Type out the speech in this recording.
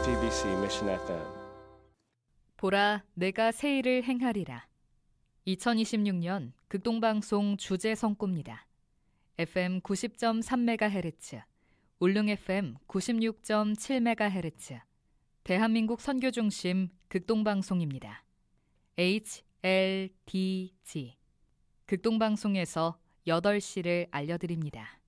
FEBC Mission FM. 보라, 내가 새 일을 행하리라. 2026년 극동방송 주제 성구입니다. FM 90.3MHz, 울릉 FM 96.7MHz, 대한민국 선교중심 극동방송입니다. HLDG. 극동방송에서 8시를 알려드립니다.